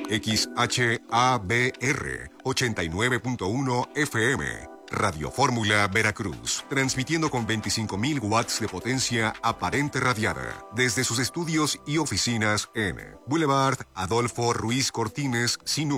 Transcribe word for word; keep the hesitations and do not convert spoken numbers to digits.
X H A B R ochenta y nueve punto uno F M. Radio Fórmula Veracruz, transmitiendo con veinticinco mil watts de potencia aparente radiada desde sus estudios y oficinas en Boulevard Adolfo Ruiz Cortines, sin